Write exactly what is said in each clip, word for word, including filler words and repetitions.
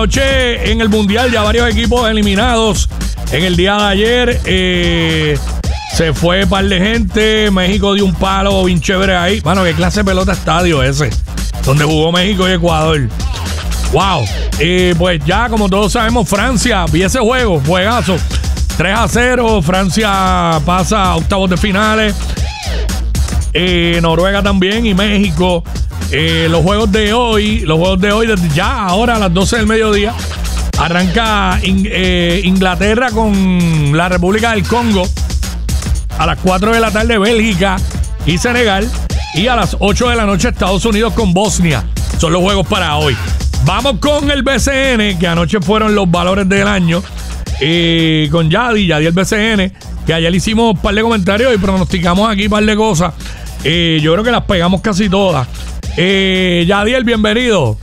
Noche en el Mundial, ya varios equipos eliminados. En el día de ayer eh, se fue un par de gente. México dio un palo bien chévere ahí. Bueno, qué clase de pelota estadio ese, donde jugó México y Ecuador. Wow. Eh, pues ya, como todos sabemos, Francia, vi ese juego, juegazo. tres a cero, Francia pasa a octavos de finales. Eh, Noruega también y México. Eh, los juegos de hoy, los juegos de hoy, desde ya ahora a las doce del mediodía, arranca in, eh, Inglaterra con la República del Congo. A las cuatro de la tarde, Bélgica y Senegal. Y a las ocho de la noche, Estados Unidos con Bosnia. Son los juegos para hoy. Vamos con el B C N, que anoche fueron los valores del año. Eh, con Yadi, Yadi el B C N, que ayer hicimos un par de comentarios y pronosticamos aquí un par de cosas. Eh, yo creo que las pegamos casi todas. Eh, Yadiel, bienvenido.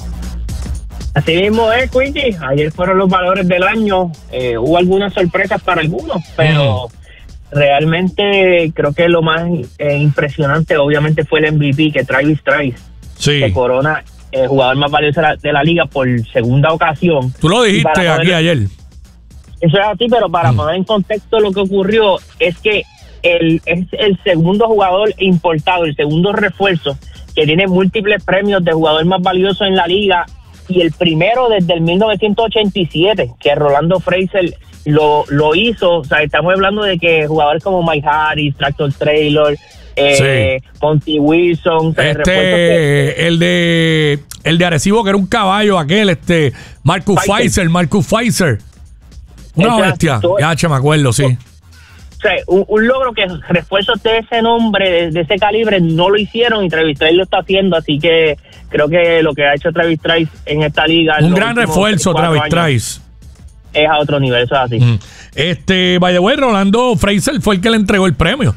Así mismo es, Quincy. Ayer fueron los valores del año. Eh, hubo algunas sorpresas para algunos, pero mm. realmente creo que lo más eh, impresionante obviamente fue el M V P, que Travis Trice, sí. que corona el jugador más valioso de la, de la liga por segunda ocasión. Tú lo dijiste poner, aquí ayer. Eso es así, pero para mm. poner en contexto lo que ocurrió es que el, es el segundo jugador importado, el segundo refuerzo, que tiene múltiples premios de jugador más valioso en la liga, y el primero desde el mil novecientos ochenta y siete, que Rolando Frazier lo, lo hizo. O sea, estamos hablando de que jugadores como Mike Harris, Tractor Taylor, eh, sí. Monty Wilson, este, que, el de el de Arecibo, que era un caballo aquel, este Marcus Pfizer, Marcus Pfizer, una este bestia, ya che, me acuerdo, sí. O sea, un, un logro que refuerzos de ese nombre, de, de ese calibre, no lo hicieron, y Travis Trice lo está haciendo, así que creo que lo que ha hecho Travis Trice en esta liga... Un gran refuerzo, Travis Trice. Es a otro nivel, eso es así. Mm. Este, by the way, Rolando Frazier fue el que le entregó el premio.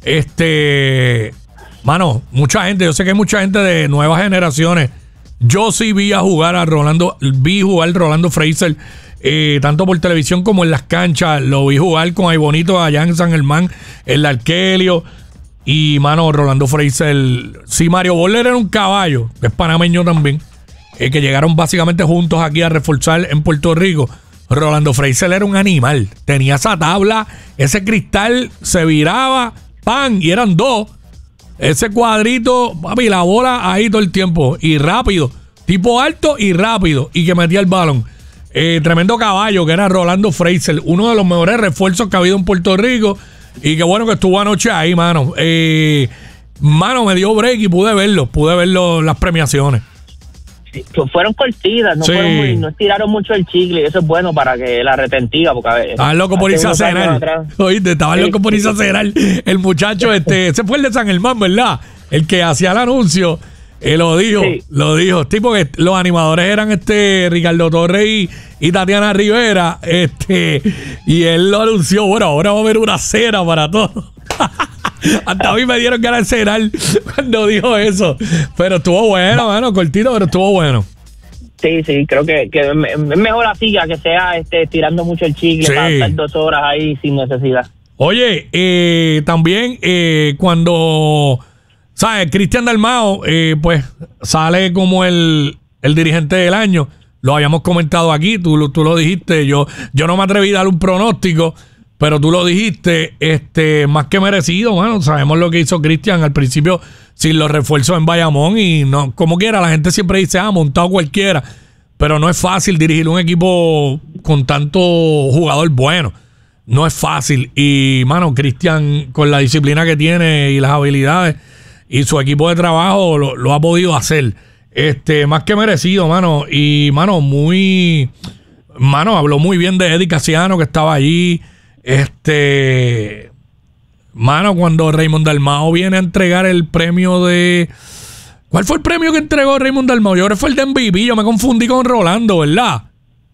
Este, mano, mucha gente, yo sé que hay mucha gente de nuevas generaciones. Yo sí vi a jugar a Rolando, vi jugar Rolando Frazier, Eh, tanto por televisión como en las canchas. Lo vi jugar con Ay Bonito allá en San Germán, en la Arkelio. Y, mano, Rolando Frazier. Sí, Mario Boller era un caballo, que es panameño también, eh, que llegaron básicamente juntos aquí a reforzar en Puerto Rico. Rolando Frazier era un animal. Tenía esa tabla, ese cristal se viraba, ¡pam! Y eran dos. Ese cuadrito, papi, la bola ahí todo el tiempo. Y rápido. Tipo alto y rápido. Y que metía el balón. Eh, tremendo caballo que era Rolando Frazier, uno de los mejores refuerzos que ha habido en Puerto Rico, y qué bueno que estuvo anoche ahí, mano. Eh, mano, me dio break y pude verlo, pude ver las premiaciones. Sí, fueron cortitas, no, sí. fueron muy, no estiraron mucho el chicle, y eso es bueno para que la retentiva, porque a ver, estaban locos por irse a cenar. Oíste, estaban sí. locos por irse a cenar. El muchacho, este, ese fue el de San Germán, ¿verdad? El que hacía el anuncio. Él lo dijo, sí. lo dijo. Tipo que los animadores eran este Ricardo Torres y, y Tatiana Rivera. Este, y él lo anunció. Bueno, ahora va a haber una cena para todos. Hasta a mí me dieron ganas de cenar cuando dijo eso. Pero estuvo bueno, mano, cortito, pero estuvo bueno. Sí, sí, creo que, que es mejor así que sea este, tirando mucho el chicle, sí. para estar dos horas ahí sin necesidad. Oye, eh, también eh, cuando... ¿Sabes? Cristian Dalmau, eh, pues, sale como el, el dirigente del año. Lo habíamos comentado aquí, tú, tú lo dijiste. Yo, yo no me atreví a dar un pronóstico, pero tú lo dijiste, este, más que merecido, bueno, sabemos lo que hizo Cristian al principio sin los refuerzos en Bayamón, y no, como quiera, la gente siempre dice, ah, montado cualquiera, pero no es fácil dirigir un equipo con tanto jugador bueno. No es fácil. Y, mano, Cristian, con la disciplina que tiene y las habilidades y su equipo de trabajo, lo, lo ha podido hacer. Este, más que merecido, mano. Y, mano, muy... Mano, habló muy bien de Eddie Casiano, que estaba allí. Este... Mano, cuando Raymond Dalmau viene a entregar el premio de... ¿Cuál fue el premio que entregó Raymond Dalmau? Yo creo que fue el de M V P. Yo me confundí con Rolando, ¿verdad?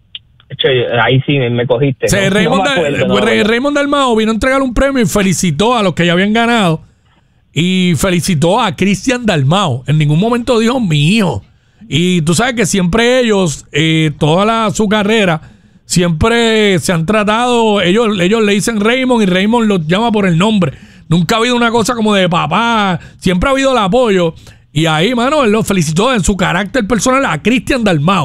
Ahí sí me cogiste. Sí, no, Raymond, no acuerdo, no Ray, Raymond Dalmau vino a entregar un premio y felicitó a los que ya habían ganado. Y felicitó a Cristian Dalmau. En ningún momento dijo mi hijo. Y tú sabes que siempre ellos, eh, toda la, su carrera, siempre se han tratado, ellos, ellos le dicen Raymond y Raymond los llama por el nombre. Nunca ha habido una cosa como de papá. Siempre ha habido el apoyo. Y ahí, mano, él lo felicitó en su carácter personal a Cristian Dalmau.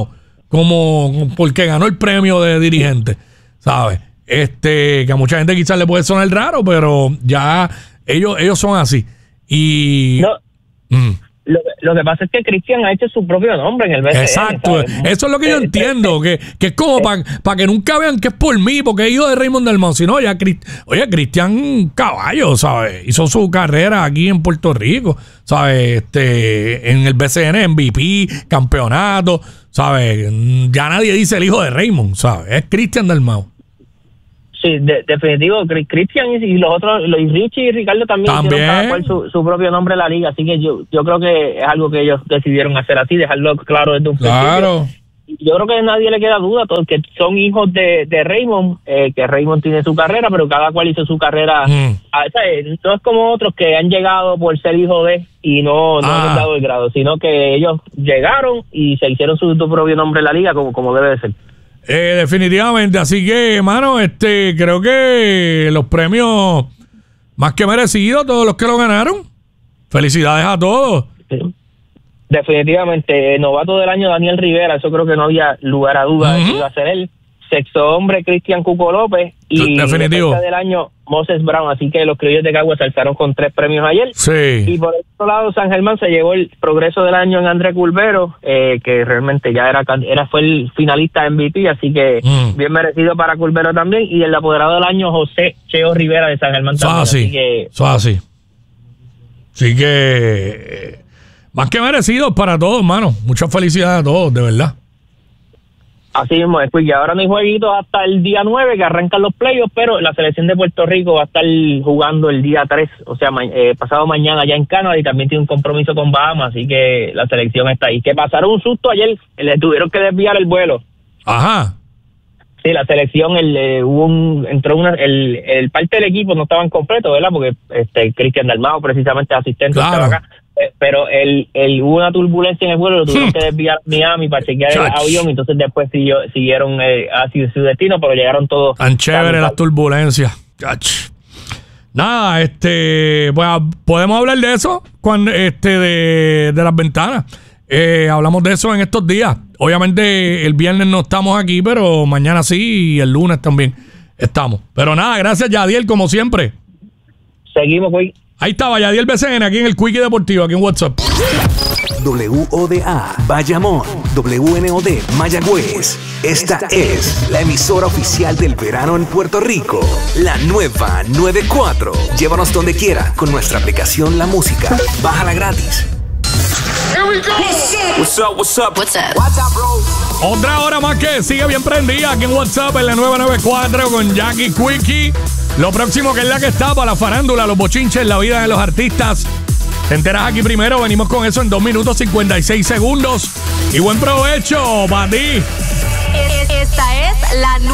como porque ganó el premio de dirigente, ¿sabes? Este, que a mucha gente quizás le puede sonar raro, pero ya ellos, ellos son así. Y No. mm. Lo, lo que pasa es que Cristian ha hecho su propio nombre en el B C N. Exacto, ¿sabes? eso es lo que yo Eh, entiendo, que, que es como para pa que nunca vean que es por mí, porque es hijo de Raymond Dalmau, sino ya, oye, Cristian Caballo, ¿sabes? Hizo su carrera aquí en Puerto Rico, ¿sabes? Este, en el B C N, M V P, campeonato, ¿sabes? Ya nadie dice el hijo de Raymond, ¿sabes? Es Cristian Dalmau. Sí, de, definitivo, Cristian y, y los otros, los y Richie y Ricardo también, También. hicieron cada cual su, su propio nombre en la liga, así que yo yo creo que es algo que ellos decidieron hacer así, dejarlo claro desde un Claro. principio. Yo creo que a nadie le queda duda, todos que son hijos de, de Raymond, eh, que Raymond tiene su carrera, pero cada cual hizo su carrera. Mm. A, ¿sabes? No es como otros que han llegado por ser hijo de y no, no Ah. han dado el grado, sino que ellos llegaron y se hicieron su, su propio nombre en la liga como, como debe de ser. Eh, definitivamente, así que, hermano, este, creo que los premios más que merecidos, todos los que lo ganaron. Felicidades a todos. Sí. Definitivamente, novato del año Daniel Rivera, eso creo que no había lugar a duda de que Ujú. iba a ser él. Sexto hombre Cristian Cuco López y Definitivo. defensa del año Moses Brown, así que los criollos de Caguas se alzaron con tres premios ayer. Y Sí. por el otro lado, San Germán se llevó el progreso del año en André Culbero, eh, que realmente ya era, era fue el finalista M V P, así que Mm. bien merecido para Culbero también. Y el apoderado del año, José Cheo Rivera de San Germán Eso es también. así. Así que Eso es así. Así que, eh, más que merecidos para todos, hermano. Muchas felicidades a todos, de verdad. así mismo es, pues, y ahora no hay jueguitos hasta el día nueve que arrancan los playoffs, pero la selección de Puerto Rico va a estar jugando el día tres, o sea, ma eh, pasado mañana allá en Canadá, y también tiene un compromiso con Bahamas, así que la selección está ahí. Que pasaron un susto ayer, le tuvieron que desviar el vuelo. Ajá. Sí, la selección, el, eh, hubo un, entró una, el, el parte del equipo no estaban completos, ¿verdad? Porque este Cristian Dalmau, precisamente asistente, Claro. estaba acá. Eh, Pero el, el, hubo una turbulencia en el vuelo, lo tuvieron que desviar a Miami para chequear el Chach. avión, entonces después siguió, siguieron eh, hacia su destino, pero llegaron todos. Tan chévere las turbulencias. Chach. Nada, este, pues podemos hablar de eso cuando, este, de, de las ventanas. Eh, hablamos de eso en estos días. Obviamente el viernes no estamos aquí, pero mañana sí y el lunes también estamos. Pero nada, gracias Yadiel, como siempre. Seguimos, güey. Ahí estaba Yadiel B C N aquí en el Quickie Deportivo, aquí en WhatsApp. W O D A Bayamón, W N O D Mayagüez. Esta es la emisora oficial del verano en Puerto Rico. La nueva noventa y cuatro. Llévanos donde quiera con nuestra aplicación La Música. Bájala gratis. What's up, what's up? What's up? Otra hora más que sigue bien prendida aquí en WhatsApp en la nueve noventa y cuatro con Jackie Quickie. Lo próximo que es la que está para la farándula, los bochinches, la vida de los artistas. Te enteras aquí primero, venimos con eso en dos minutos cincuenta y seis segundos. Y buen provecho para ti. Esta es la